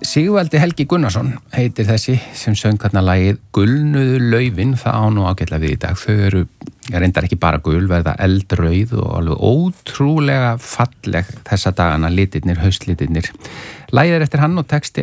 Sigvaldi Helgi Gunnarsson heitir þessi sem söng þarna lagið Gulnuðu laufin, það á nú ágætlega við í dag. Þau eru, reyndar ekki bara gul, verða eldrauð og alveg ótrúlega falleg þessa dagana, litirnir, haustlitirnir. Lagið eftir hann og texti